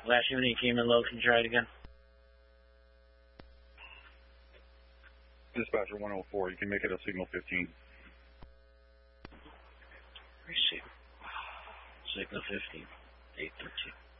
Last unit you came in low, can you try it again? Dispatcher 104, you can make it a signal 15. Receive. Signal 15, 813.